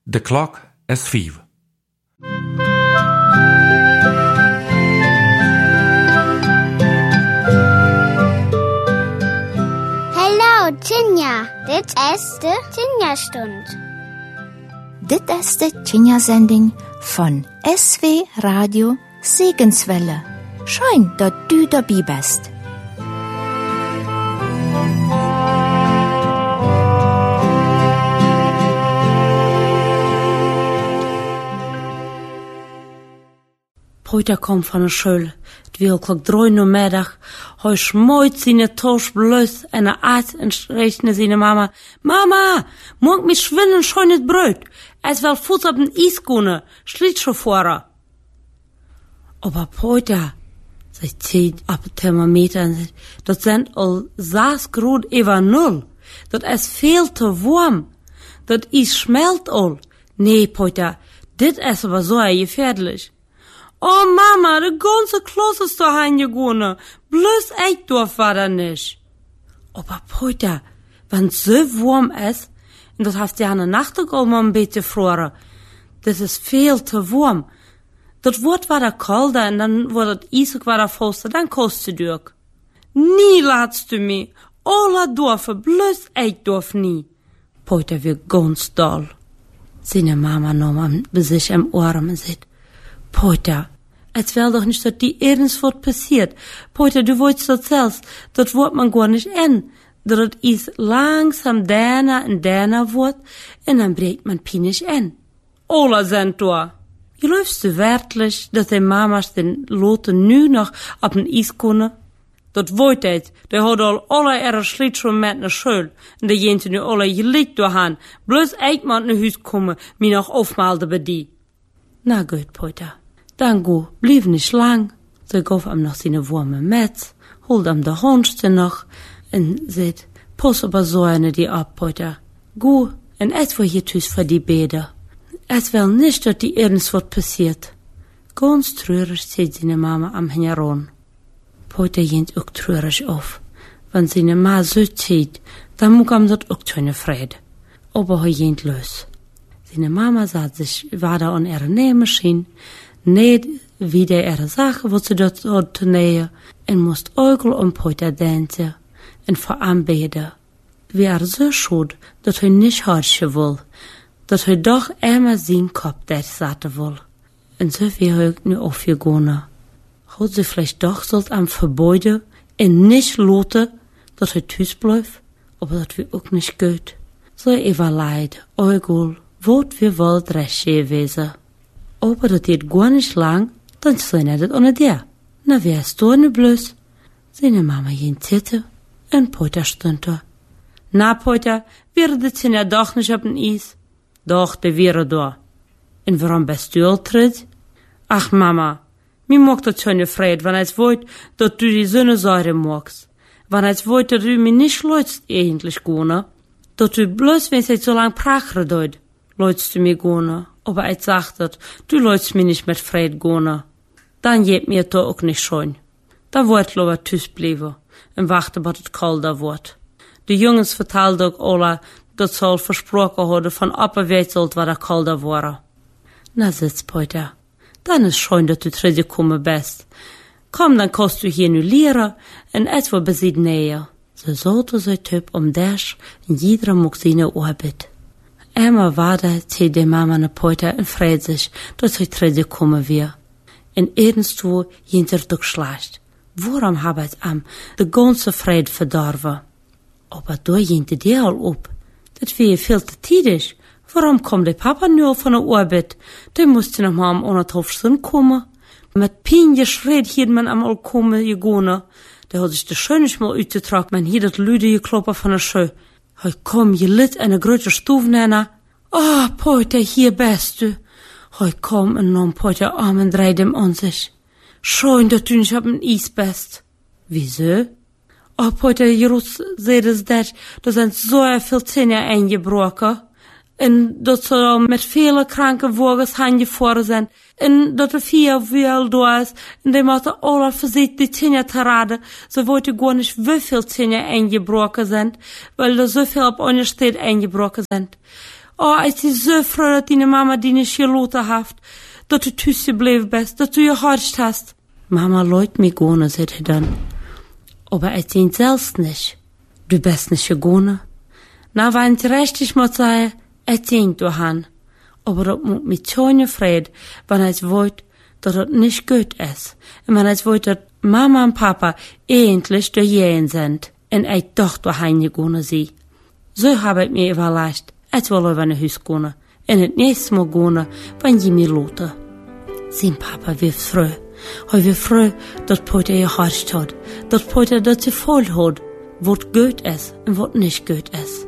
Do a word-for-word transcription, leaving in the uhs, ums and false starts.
De klok is vijf. Hallo Tinja, dit is de Tinja-stund. Dit is de Tinja-zending von S W Radio Segenswelle. Schön, dass du dabei bist. Poita kom van de school. Het wil klok drie namiddag. Hij smooit zijn toos bloos en hij aat en schreef naar zijn mama. Mama, moet ik me schwinnen schoon het brood? Es wil voet op een ijs kunnen, schliet zo voor. Aber Poita, zij ziet op het thermometer en zegt, dat zijn al zes graden over nul. Dat is veel te warm. Dat ijs smelt al. Nee, Poita, dit is aber zo gefährlich. Oh mama, de ganze klas is doorheen gegaan. Bloos ik durf verder niet. Aber Poita, wenn het zo warm is, en dat heeft ja een nachtegaal maar een beetje vroeger, dat is veel te warm. Dat wordt wat kalder en dan wordt het ijs ook wat vaster, dan kost het ook. Nie laatst u me, alle durven, bloos ik durf niet. Poita weer ganz dol. Zijn mama nam hem bij zich am arm en zei, Poita, es will doch nicht, dass die ergens wordt passiert. Poita, du wolltest dat zelfs, dat wordt man gar nicht in. Dat het is langsam daarna en daarna wordt, en dan breekt man pinisch in. Ola zijn door. Geloofst du werkelijk dat de mama's den loten nu nog op een ijs kunnen? Dat weet het. Die hadden al alle erg slitschoen met naar school. En die jenten nu alle gelikt doorgaan. Bloos ik maar naar huis komen, mij nog afmaalde bij die. Na goed, Poita. Dan go, blijf niet lang. Ze gaf hem nog zijn warme met, holde hem de hondste nog, en zei, pas op zo'n die op, Poita. Go, en het voor je thuis voor die beden. Het wil niet dat die ergens wordt passiert. Ganz treurig zit zijn mama am hengeron. Poita jent ook treurig af. Wanneer zijn ma zo zit, dan moet hem dat ook kunnen vrede. Aber hij jent los. Zijn mama zat zich wader aan haar nähmachine, niet wieder ihre Sache, wat ze dat had te nähen, en moest ook al om Poita denken en veraanbeden. We er zo schuld dat hij niet hartje wil, dat hij doch immer zijn kop daar zaten wil. En zo weer hij nu afgegaan. Had ze vielleicht doch zult am verboden en niet loten dat hij thuis blijft, aber dat we ook niet goed. Zo even leid, ook al, wat we wel recht wezen. Aber dat geht gar nicht lang, dann zijn er dat onder der. Na, wer ist da nu bloos? Seine mama jent zitten, en Poita stond da. Na, Poita, wäre dat zijn er doch nicht op een ijs? Doch, de wäre da. En waarom bist du al terug? Ach, mama, mir mag dat schon gefreut, wenn es wollt, dat du die Sonne Säure magst. Wenn es wollt, dat du mir nicht leutst eigentlich gone, dat du bloß, wenn es so lang prachre deut, leutst du mir gone. Aber ich sagte, du läufst mir nicht mit Fred gehen. Dann geht mir da auch nicht schön. Da wird lieber tüß bleiben und warten, bis es kalter wird. Die Jungs vertelden auch alle, dass sie al versprochen hadden von abwärts sollt, was er kalter war. Na sitz, Poita. Dann ist schön, dass du teruggekommen bist. Komm, dann kannst du hier nu leren und etwa bezit näher. So sollte sie typ um das und jeder mag seine Arbeit. Emma wader zei de mama na Poita en vreed zich dat hij teruggekomen weer. En ergens toe jent er toch slecht. Waarom heb het hem de ganze vrede verdorven? Aber daar jent die al op. Dat weer veel te tidig. Waarom komt de papa nu al van de arbeid? Die moest nog maar om anderhalf stunden komen. Met pijn geschreid hier man am al komen gegaan. Die had zich de schönisch mal uitgetrokken. Men hier dat luide gekloppen van de scheu. Hij kom je lid en een grote stoef nemen. Oh, Poita, hier bist du. Hij kom en nam Poita arm en draaide hem aan zich. Schön, dat u niet op een ijs bist. Wieso? Oh, Poita, Jeroen zei dus dat, er zijn zo veel zinnen ingebroken. En dat ze al met vele kranke wogens aangevoerd zijn. En dat er vier wel door is. En die moeten alle verzet die zinnen te raden. Ze weten gar niet hoeveel zinnen ingebroken zijn. Weil er zoveel op een steed ingebroken zijn. Oh, ich bin so froh, dass deine Mama die nicht gelassen hat, dass du thuis geblieben bist, dass du gehorcht hast. Mama leut mich gone, sagt er dann. Aber ich denk selbst nicht. Du bist nicht gegangen. Na, wenn ich richtig muss sagen, ich denk du han. Aber das muss mich schon gefreut, wenn ich wollte, dass das nicht gut ist. Und wenn ich wollte, dass Mama und Papa endlich daheim sind. Und ich doch daheim gegangen sie. So habe ich mir überlegt, ich will über ein Haus gehen. Und das nächste Mal gehen, wenn ich mir lote. Sein Papa wird froh. Er wird froh, dass Peter gehorcht hat. Dass Peter das voll hat, was gut ist und was nicht gut ist.